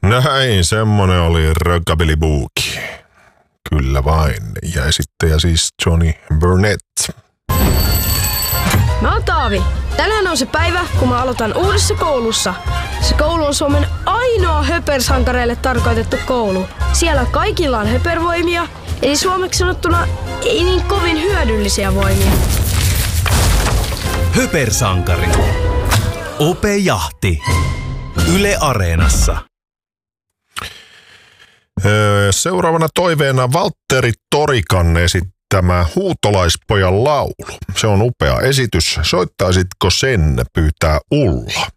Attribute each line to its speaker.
Speaker 1: Näin, semmonen oli Rockabilly Boogie. Kyllä vain. Ja esittäjä siis Johnny Burnett.
Speaker 2: Mä oon Taavi. Tänään on se päivä, kun mä aloitan uudessa koulussa. Se koulu on Suomen ainoa höpersankareille tarkoitettu koulu. Siellä kaikilla on höpervoimia, eli suomeksi sanottuna ei niin kovin hyödyllisiä voimia.
Speaker 3: Höpersankari. Ope Jahti. Yle Areenassa.
Speaker 1: Seuraavana toiveena Valtteri Torikan esittämä Huutolaispojan laulu. Se on upea esitys. Soittaisitko sen, pyytää Ulla.